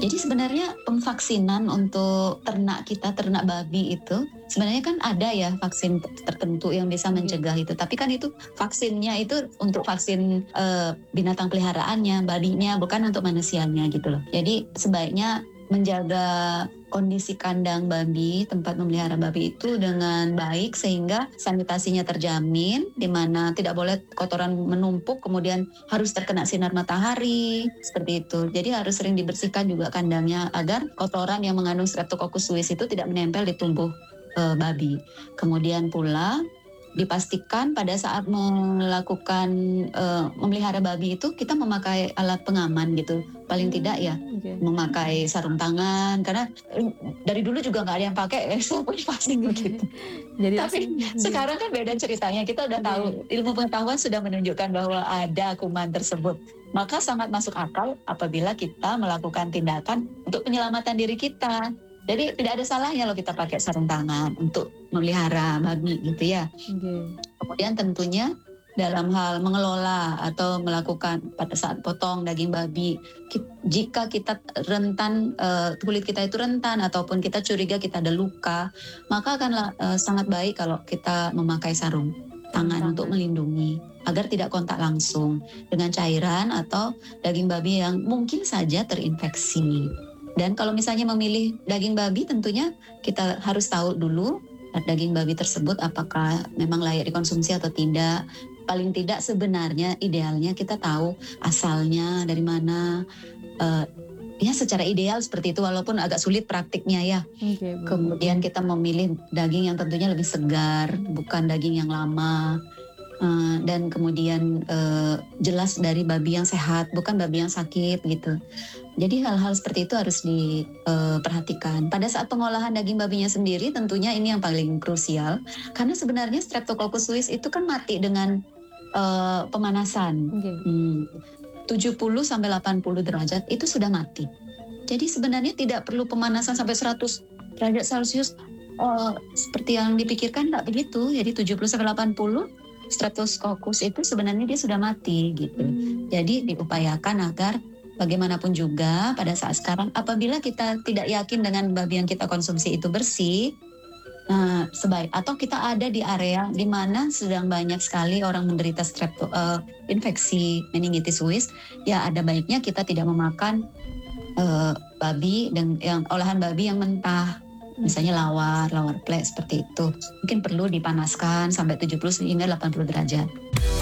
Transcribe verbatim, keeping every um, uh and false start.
Jadi sebenarnya pemvaksinan untuk ternak kita, ternak babi itu sebenarnya kan ada ya vaksin tertentu yang bisa mencegah itu. Tapi kan itu vaksinnya itu untuk vaksin uh, binatang peliharaannya, babinya, bukan untuk manusianya gitu loh. Jadi sebaiknya menjaga kondisi kandang babi, tempat memelihara babi itu dengan baik sehingga sanitasinya terjamin, di mana tidak boleh kotoran menumpuk kemudian harus terkena sinar matahari seperti itu. Jadi harus sering dibersihkan juga kandangnya agar kotoran yang mengandung Streptococcus suis itu tidak menempel di tubuh e, babi. Kemudian pula dipastikan pada saat melakukan uh, memelihara babi itu kita memakai alat pengaman gitu, paling tidak ya okay. memakai sarung tangan, karena uh, dari dulu juga nggak ada yang pakai eh, sabun plastik begitu. Jadi tapi langsung, sekarang kan beda ceritanya, kita udah tahu, ilmu pengetahuan sudah menunjukkan bahwa ada kuman tersebut, maka sangat masuk akal apabila kita melakukan tindakan untuk penyelamatan diri kita. Jadi tidak ada salahnya loh kita pakai sarung tangan untuk memelihara babi gitu ya. Okay. Kemudian tentunya dalam hal mengelola atau melakukan pada saat potong daging babi, jika kita rentan, uh, kulit kita itu rentan ataupun kita curiga kita ada luka, maka akan uh, sangat baik kalau kita memakai sarung tangan untuk melindungi agar tidak kontak langsung dengan cairan atau daging babi yang mungkin saja terinfeksi. Dan kalau misalnya memilih daging babi, tentunya kita harus tahu dulu daging babi tersebut apakah memang layak dikonsumsi atau tidak. Paling tidak sebenarnya idealnya kita tahu asalnya dari mana. Uh, ya secara ideal seperti itu, walaupun agak sulit praktiknya ya. Okay, kemudian kita memilih daging yang tentunya lebih segar, bukan daging yang lama. Uh, dan kemudian uh, jelas dari babi yang sehat, bukan babi yang sakit gitu. Jadi hal-hal seperti itu harus diperhatikan. Uh, Pada saat pengolahan daging babinya sendiri, tentunya ini yang paling krusial, karena sebenarnya Streptococcus suis itu kan mati dengan uh, pemanasan. Okay. Hmm, tujuh puluh sampai delapan puluh derajat itu sudah mati. Jadi sebenarnya tidak perlu pemanasan sampai seratus derajat Celcius uh, seperti yang dipikirkan, tidak begitu. Jadi tujuh puluh sampai delapan puluh Streptococcus itu sebenarnya dia sudah mati gitu. Hmm. Jadi diupayakan agar bagaimanapun juga pada saat sekarang apabila kita tidak yakin dengan babi yang kita konsumsi itu bersih, nah, sebaik atau kita ada di area di mana sedang banyak sekali orang menderita strepto uh, infeksi meningitis suis, ya ada baiknya kita tidak memakan uh, babi dan yang olahan babi yang mentah. Misalnya lawar, lawar plek seperti itu. Mungkin perlu dipanaskan sampai tujuh puluh hingga delapan puluh derajat.